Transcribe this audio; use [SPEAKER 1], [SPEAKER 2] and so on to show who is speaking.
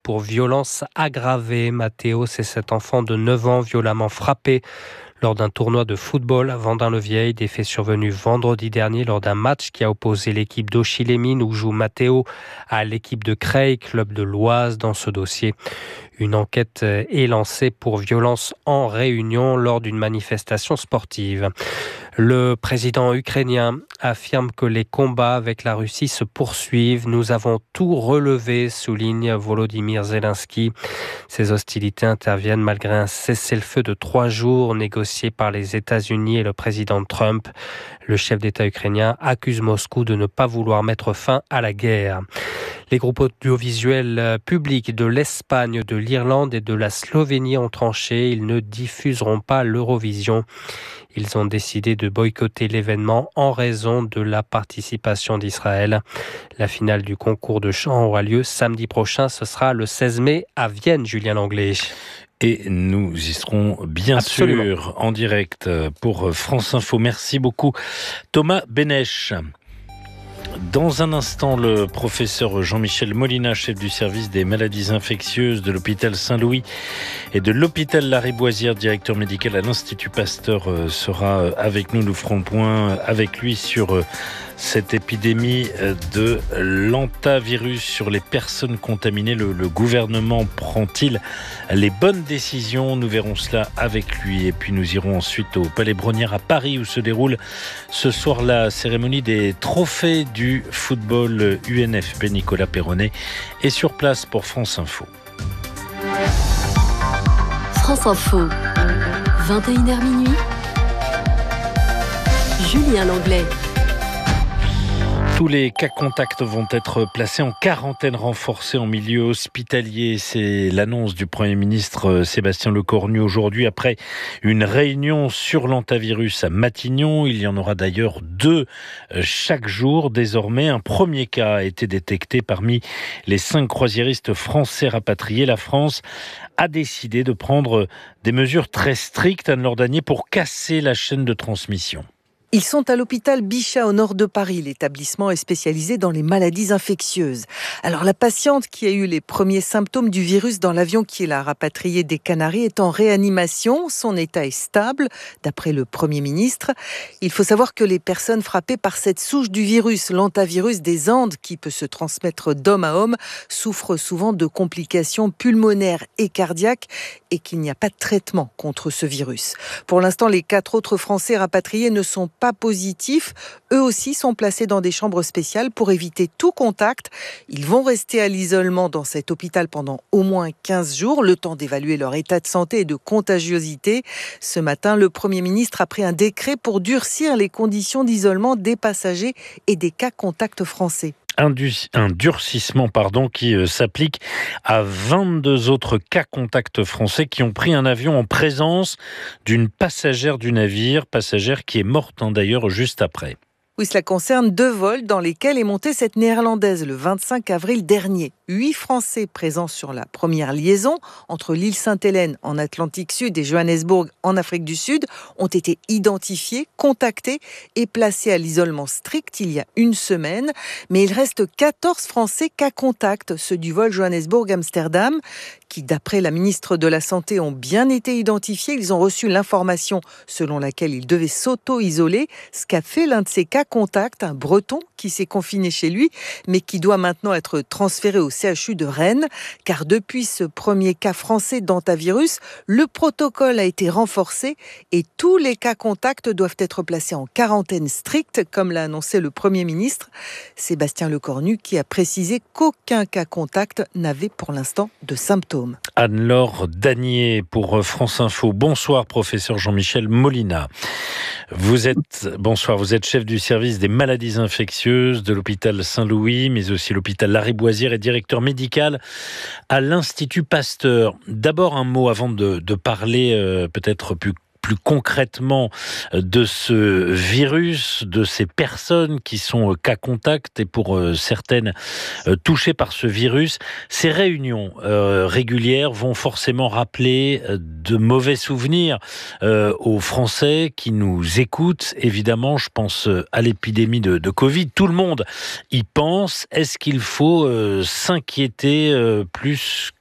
[SPEAKER 1] pour violence aggravée. Matteo, c'est cet enfant de 9 ans violemment frappé lors d'un tournoi de football à Vendin-le-Vieil. Des faits survenus vendredi dernier lors d'un match qui a opposé l'équipe d'Auchy-les-Mines où joue Matteo à l'équipe de Creil, club de l'Oise. Dans ce dossier, une enquête est lancée pour violence en réunion lors d'une manifestation sportive. Le président ukrainien affirme que les combats avec la Russie se poursuivent. Nous avons tout relevé, souligne Volodymyr Zelensky. Ces hostilités interviennent malgré un cessez-le-feu de 3 jours négocié par les États-Unis et le président Trump. Le chef d'État ukrainien accuse Moscou de ne pas vouloir mettre fin à la guerre. Les groupes audiovisuels publics de l'Espagne, de l'Irlande et de la Slovénie ont tranché. Ils ne diffuseront pas l'Eurovision. Ils ont décidé de boycotter l'événement en raison de la participation d'Israël. La finale du concours de chant aura lieu samedi prochain. Ce sera le 16 mai à Vienne, Julien Langlais.
[SPEAKER 2] Et nous y serons bien sûr en direct pour France Info. Merci beaucoup Thomas Benech. Dans un instant, le professeur Jean-Michel Molina, chef du service des maladies infectieuses de l'hôpital Saint-Louis et de l'hôpital Lariboisière, directeur médical à l'Institut Pasteur, sera avec nous. Nous ferons le point avec lui sur cette épidémie de l'hantavirus, sur les personnes contaminées. Le gouvernement prend-il les bonnes décisions? Nous verrons cela avec lui. Et puis nous irons ensuite au Palais Brongniart à Paris où se déroule ce soir la cérémonie des trophées du football UNFP. Nicolas Perronnet est sur place pour France Info.
[SPEAKER 3] France Info, 21h minuit. Julien Langlais.
[SPEAKER 2] Tous les cas contacts vont être placés en quarantaine renforcée en milieu hospitalier. C'est l'annonce du Premier ministre Sébastien Lecornu aujourd'hui après une réunion sur l'hantavirus à Matignon. Il y en aura d'ailleurs 2 chaque jour. Désormais, un premier cas a été détecté parmi les 5 croisiéristes français rapatriés. La France a décidé de prendre des mesures très strictes, Anne-Laure Danier, pour casser la chaîne de transmission.
[SPEAKER 4] Ils sont à l'hôpital Bichat au nord de Paris. L'établissement est spécialisé dans les maladies infectieuses. Alors la patiente qui a eu les premiers symptômes du virus dans l'avion qui l'a rapatriée des Canaries est en réanimation. Son état est stable, d'après le Premier ministre. Il faut savoir que les personnes frappées par cette souche du virus, l'hantavirus des Andes, qui peut se transmettre d'homme à homme, souffrent souvent de complications pulmonaires et cardiaques et qu'il n'y a pas de traitement contre ce virus. Pour l'instant, les 4 autres Français rapatriés ne sont pas positifs. Eux aussi sont placés dans des chambres spéciales pour éviter tout contact. Ils vont rester à l'isolement dans cet hôpital pendant au moins 15 jours, le temps d'évaluer leur état de santé et de contagiosité. Ce matin, le Premier ministre a pris un décret pour durcir les conditions d'isolement des passagers et des cas contacts français.
[SPEAKER 2] Un durcissement qui s'applique à 22 autres cas contacts français qui ont pris un avion en présence d'une passagère du navire, passagère qui est morte d'ailleurs juste après.
[SPEAKER 4] Oui, cela concerne 2 vols dans lesquels est montée cette néerlandaise le 25 avril dernier. 8 Français présents sur la première liaison entre l'île Sainte-Hélène en Atlantique Sud et Johannesburg en Afrique du Sud ont été identifiés, contactés et placés à l'isolement strict il y a 1 semaine. Mais il reste 14 Français cas contact, ceux du vol Johannesburg-Amsterdam, qui, d'après la ministre de la Santé, ont bien été identifiés. Ils ont reçu l'information selon laquelle ils devaient s'auto-isoler, ce qu'a fait l'un de ces cas contact, un Breton qui s'est confiné chez lui, mais qui doit maintenant être transféré au CHU de Rennes, car depuis ce premier cas français d'hantavirus, le protocole a été renforcé et tous les cas contacts doivent être placés en quarantaine stricte, comme l'a annoncé le Premier ministre, Sébastien Lecornu, qui a précisé qu'aucun cas contact n'avait pour l'instant de symptômes.
[SPEAKER 2] Anne-Laure Danier pour France Info. Bonsoir, professeur Jean-Michel Molina. Vous êtes chef du service des maladies infectieuses de l'hôpital Saint-Louis, mais aussi l'hôpital Lariboisière et directeur médical à l'Institut Pasteur. D'abord un mot avant de parler peut-être plus plus concrètement de ce virus, de ces personnes qui sont cas contact et pour certaines touchées par ce virus. Ces réunions régulières vont forcément rappeler de mauvais souvenirs aux Français qui nous écoutent. Évidemment, je pense à l'épidémie de Covid. Tout le monde y pense. Est-ce qu'il faut s'inquiéter plus